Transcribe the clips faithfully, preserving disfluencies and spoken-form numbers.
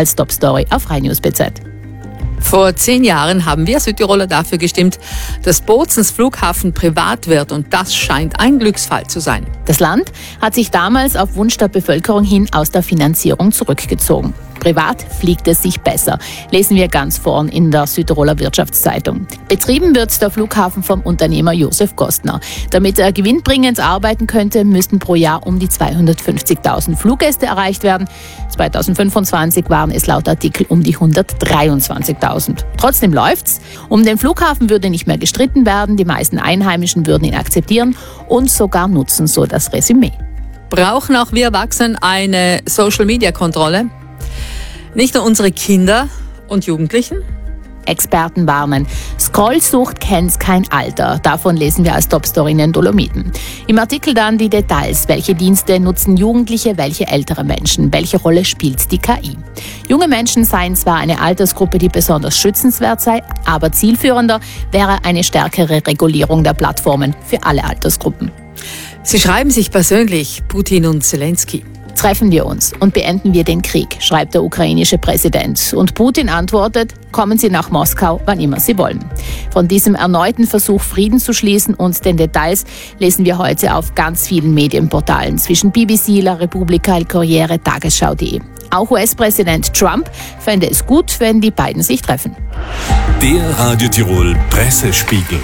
als Top-Story auf rheinnews punkt b z. Vor zehn Jahren haben wir Südtiroler dafür gestimmt, dass Bozens Flughafen privat wird, und das scheint ein Glücksfall zu sein. Das Land hat sich damals auf Wunsch der Bevölkerung hin aus der Finanzierung zurückgezogen. Privat fliegt es sich besser, lesen wir ganz vorn in der Südtiroler Wirtschaftszeitung. Betrieben wird der Flughafen vom Unternehmer Josef Gostner. Damit er gewinnbringend arbeiten könnte, müssten pro Jahr um die zweihundertfünfzigtausend Fluggäste erreicht werden. zweitausendfünfundzwanzig waren es laut Artikel um die hundertdreiundzwanzigtausend. Trotzdem läuft's. Um den Flughafen würde nicht mehr gestritten werden, die meisten Einheimischen würden ihn akzeptieren und sogar nutzen, so das Resümee. Brauchen auch wir Erwachsenen eine Social-Media-Kontrolle? Nicht nur unsere Kinder und Jugendlichen? Experten warnen. Scrollsucht kennt kein Alter. Davon lesen wir als Topstory in den Dolomiten. Im Artikel dann die Details. Welche Dienste nutzen Jugendliche, welche ältere Menschen? Welche Rolle spielt die K I? Junge Menschen seien zwar eine Altersgruppe, die besonders schützenswert sei, aber zielführender wäre eine stärkere Regulierung der Plattformen für alle Altersgruppen. Sie schreiben sich persönlich, Putin und Zelensky. Treffen wir uns und beenden wir den Krieg, schreibt der ukrainische Präsident. Und Putin antwortet, kommen Sie nach Moskau, wann immer Sie wollen. Von diesem erneuten Versuch, Frieden zu schließen und den Details lesen wir heute auf ganz vielen Medienportalen zwischen B B C, La Repubblica, El Corriere, Tagesschau punkt de. Auch U S-Präsident Trump fände es gut, wenn die beiden sich treffen. Der Radio Tirol Pressespiegel.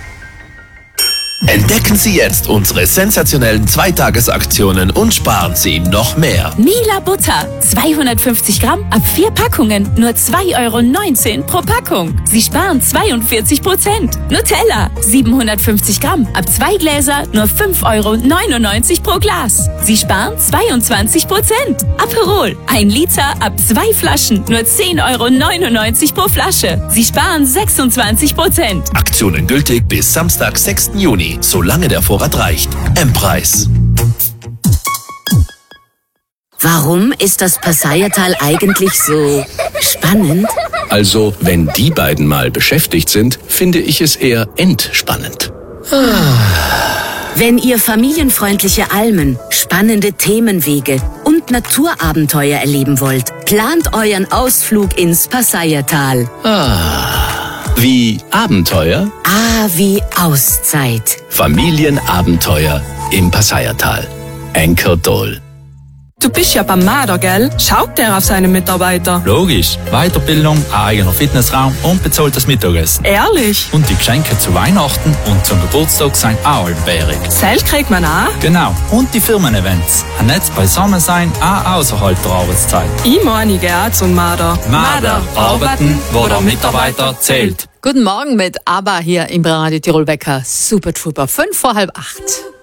Entdecken Sie jetzt unsere sensationellen Zweitagesaktionen und sparen Sie noch mehr. Mila Butter, zweihundertfünfzig Gramm, ab vier Packungen, nur zwei Euro neunzehn pro Packung. Sie sparen zweiundvierzig Prozent. Nutella, siebenhundertfünfzig Gramm, ab zwei Gläser, nur fünf Euro neunundneunzig pro Glas. Sie sparen zweiundzwanzig Prozent. Aperol, ein Liter, ab zwei Flaschen, nur zehn Euro neunundneunzig pro Flasche. Sie sparen sechsundzwanzig Prozent. Aktionen gültig bis Samstag, sechsten Juni. Solange der Vorrat reicht. M-Preis. Warum ist das Passayertal eigentlich so spannend? Also, wenn die beiden mal beschäftigt sind, finde ich es eher entspannend. Wenn ihr familienfreundliche Almen, spannende Themenwege und Naturabenteuer erleben wollt, plant euren Ausflug ins Passayertal. Wie Abenteuer? Ah, wie Auszeit. Familienabenteuer im Passayertal. Anchor Dole. Du bist ja beim Marder, gell? Schaut der auf seine Mitarbeiter? Logisch. Weiterbildung, ein eigener Fitnessraum und bezahltes Mittagessen. Ehrlich? Und die Geschenke zu Weihnachten und zum Geburtstag sind auch allbärig. Seil kriegt man auch? Genau. Und die Firmen-Events. Ein Netz beisammen sein, auch außerhalb der Arbeitszeit. Ich meine, ich gehe auch zum Marder. Marder, arbeiten, wo der Mitarbeiter zählt. Guten Morgen mit ABBA hier im Radio Tirol Wecker. Super Trooper, fünf vor halb acht.